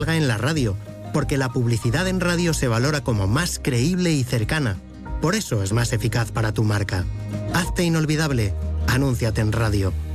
en la radio, porque la publicidad en radio se valora como más creíble y cercana. Por eso es más eficaz para tu marca. Hazte inolvidable. Anúnciate en radio.